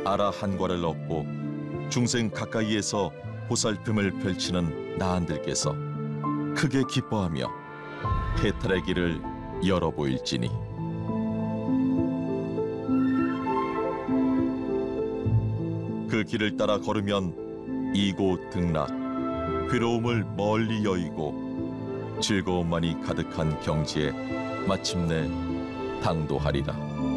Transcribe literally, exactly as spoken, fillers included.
아라 한과를 얻고 중생 가까이에서 보살핌을 펼치는 나한들께서 크게 기뻐하며 해탈의 길을 열어 보일지니 그 길을 따라 걸으면 이고 등락 괴로움을 멀리 여의고 즐거움만이 가득한 경지에 마침내 당도하리라.